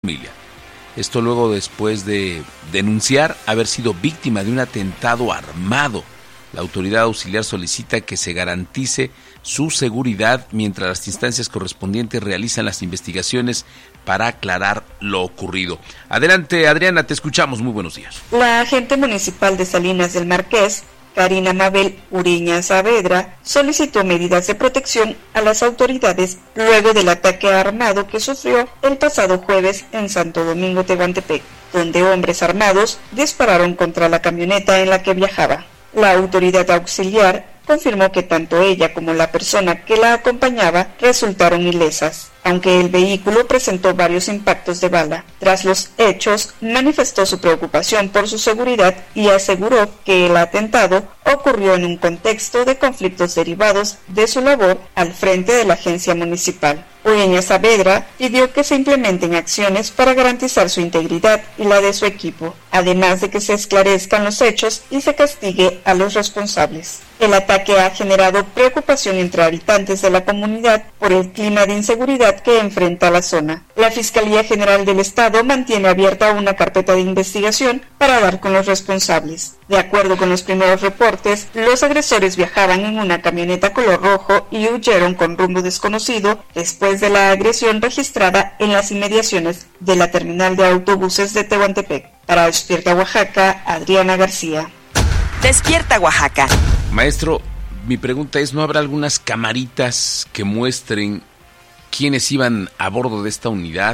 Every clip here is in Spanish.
familia. Esto luego después de denunciar haber sido víctima de un atentado armado. La autoridad auxiliar solicita que se garantice su seguridad mientras las instancias correspondientes realizan las investigaciones para aclarar lo ocurrido. Adelante, Adriana, te escuchamos. Muy buenos días. La agente municipal de Salinas del Marqués, Karina Mabel Uriña Saavedra, solicitó medidas de protección a las autoridades luego del ataque armado que sufrió el pasado jueves en Santo Domingo, Tehuantepec, donde hombres armados dispararon contra la camioneta en la que viajaba. La autoridad auxiliar confirmó que tanto ella como la persona que la acompañaba resultaron ilesas, aunque el vehículo presentó varios impactos de bala. Tras los hechos, manifestó su preocupación por su seguridad y aseguró que el atentado ocurrió en un contexto de conflictos derivados de su labor al frente de la agencia municipal. Uriña Saavedra pidió que se implementen acciones para garantizar su integridad y la de su equipo, además de que se esclarezcan los hechos y se castigue a los responsables. El ataque ha generado preocupación entre habitantes de la comunidad por el clima de inseguridad que enfrenta la zona. La Fiscalía General del Estado mantiene abierta una carpeta de investigación para dar con los responsables. De acuerdo con los primeros reportes, los agresores viajaban en una camioneta color rojo y huyeron con rumbo desconocido después de la agresión registrada en las inmediaciones de la terminal de autobuses de Tehuantepec. Para Despierta Oaxaca, Adriana García. Despierta Oaxaca. Maestro, mi pregunta es, ¿no habrá algunas camaritas que muestren quiénes iban a bordo de esta unidad,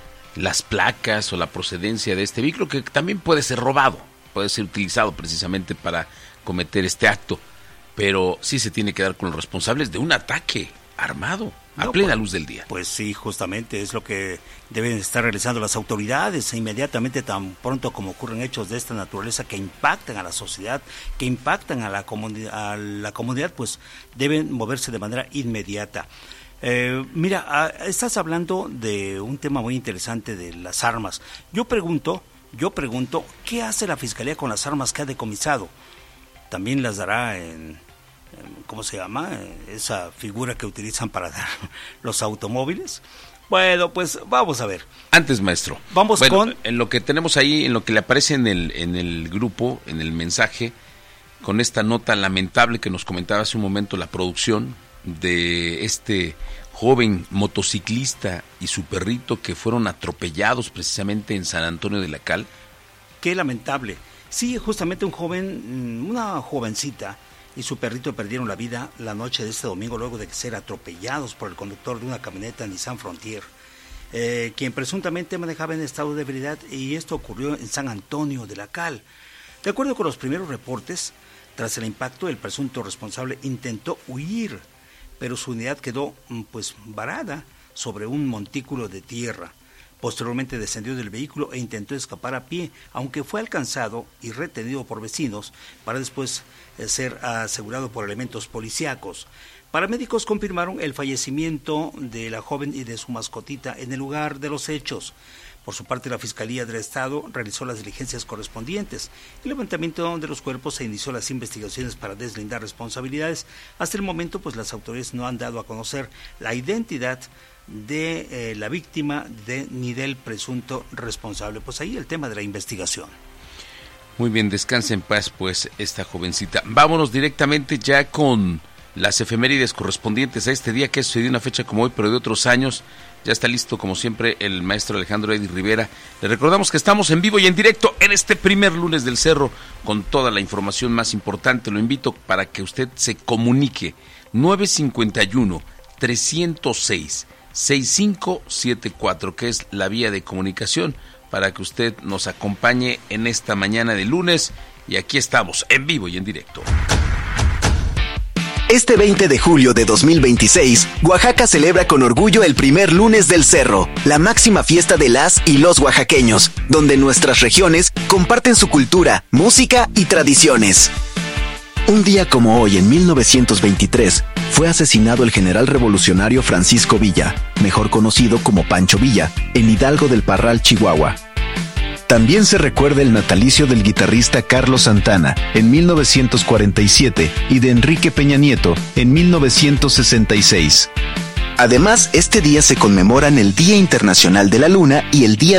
las placas o la procedencia de este vehículo, que también puede ser robado, puede ser utilizado precisamente para cometer este acto, pero sí se tiene que dar con los responsables de un ataque armado a plena luz del día? Pues sí, justamente es lo que deben estar realizando las autoridades inmediatamente, tan pronto como ocurren hechos de esta naturaleza que impactan a la sociedad, que impactan a la comunidad, pues deben moverse de manera inmediata. Mira, estás hablando de un tema muy interesante de las armas. Yo pregunto, ¿qué hace la Fiscalía con las armas que ha decomisado? ¿También las dará en ¿cómo se llama? Esa figura que utilizan para dar los automóviles? Bueno, pues vamos a ver. Antes, maestro, en lo que tenemos ahí, en lo que le aparece en el grupo, en el mensaje, con esta nota lamentable que nos comentaba hace un momento la producción de este joven motociclista y su perrito que fueron atropellados precisamente en San Antonio de la Cal. Qué lamentable. Sí, justamente una jovencita y su perrito perdieron la vida la noche de este domingo luego de ser atropellados por el conductor de una camioneta Nissan Frontier, quien presuntamente manejaba en estado de ebriedad, y esto ocurrió en San Antonio de la Cal. De acuerdo con los primeros reportes, tras el impacto el presunto responsable intentó huir, pero su unidad quedó varada sobre un montículo de tierra. Posteriormente descendió del vehículo e intentó escapar a pie, aunque fue alcanzado y retenido por vecinos para después ser asegurado por elementos policíacos. Paramédicos confirmaron el fallecimiento de la joven y de su mascotita en el lugar de los hechos. Por su parte, la Fiscalía del Estado realizó las diligencias correspondientes. El levantamiento de los cuerpos se inició las investigaciones para deslindar responsabilidades. Hasta el momento, las autoridades no han dado a conocer la identidad de la víctima ni del presunto responsable. Pues ahí el tema de la investigación. Muy bien, descanse en paz esta jovencita. Vámonos directamente ya con las efemérides correspondientes a este día que sucedió una fecha como hoy, pero de otros años. Ya está listo, como siempre, el maestro Alejandro Eddie Rivera. Le recordamos que estamos en vivo y en directo en este primer lunes del Cerro con toda la información más importante. Lo invito para que usted se comunique. 951-306-6574, que es la vía de comunicación para que usted nos acompañe en esta mañana de lunes. Y aquí estamos, en vivo y en directo. Este 20 de julio de 2026, Oaxaca celebra con orgullo el primer lunes del Cerro, la máxima fiesta de las y los oaxaqueños, donde nuestras regiones comparten su cultura, música y tradiciones. Un día como hoy, en 1923, fue asesinado el general revolucionario Francisco Villa, mejor conocido como Pancho Villa, en Hidalgo del Parral, Chihuahua. También se recuerda el natalicio del guitarrista Carlos Santana en 1947 y de Enrique Peña Nieto en 1966. Además, este día se conmemoran el Día Internacional de la Luna y el Día